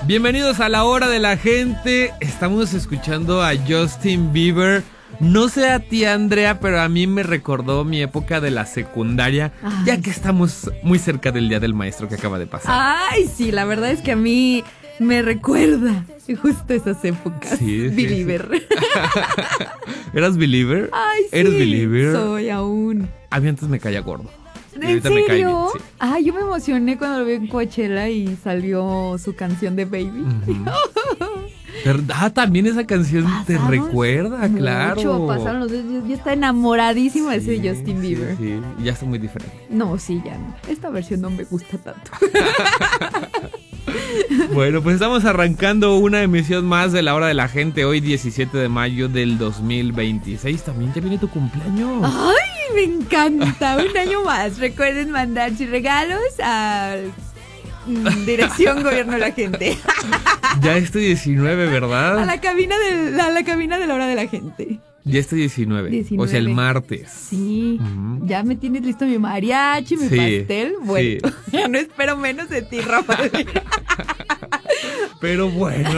Bienvenidos a la hora de la gente. Estamos escuchando a Justin Bieber. No sé a ti, Andrea, pero a mí me recordó mi época de la secundaria. Ay, ya que estamos muy cerca del Día del Maestro que acaba de pasar. Ay, sí, la verdad es que a mí me recuerda justo esas épocas. Sí, Believer. Sí. ¿Eras Believer? Ay, sí. ¿Eres Believer? Soy aún. A mí antes me caía gordo. ¿En serio? Me cae bien, sí. Ah, yo me emocioné cuando lo vi en Coachella y salió su canción de Baby. También esa canción te recuerda, mucho, claro. Pasaron los días, yo estaba enamoradísima de ese Justin Bieber. Sí, ya está muy diferente. No, sí, ya no. Esta versión no me gusta tanto. Bueno, pues estamos arrancando una emisión más de La Hora de la Gente. Hoy 17 de mayo del 2026. También ya viene tu cumpleaños. ¡Ay, me encanta! Un año más. Recuerden mandar sus regalos a Dirección Gobierno de la Gente. Ya estoy 19, ¿verdad? A la cabina de La Hora de la Gente. Ya estoy 19. O sea, el martes. Sí. Ya me tienes listo mi mariachi, mi pastel. Bueno, ya no espero menos de ti, Rafael. Pero bueno,